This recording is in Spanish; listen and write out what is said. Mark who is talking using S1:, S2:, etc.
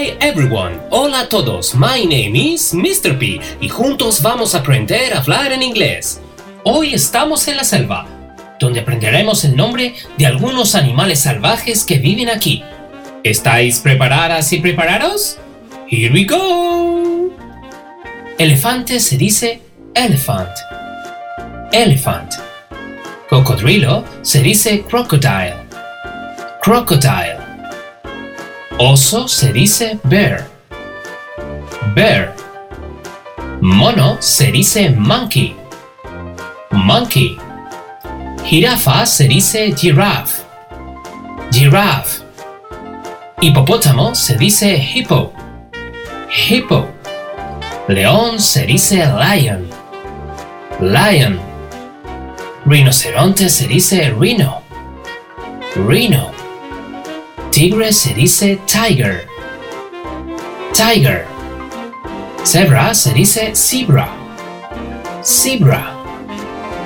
S1: Hi everyone, hola a todos, my name is Mr. P y juntos vamos a aprender a hablar en inglés. Hoy estamos en la selva, donde aprenderemos el nombre de algunos animales salvajes que viven aquí. ¿Estáis preparadas y preparados? Here we go! Elefante se dice elephant. Elephant. Cocodrilo se dice crocodile. Crocodile. Oso se dice bear. Bear. Mono se dice monkey. Monkey. Jirafa se dice giraffe. Giraffe. Hipopótamo se dice hippo. Hippo. León se dice lion. Lion. Rinoceronte se dice rhino. Rhino. Tigre se dice tiger. Tiger. Zebra se dice zebra. Zebra.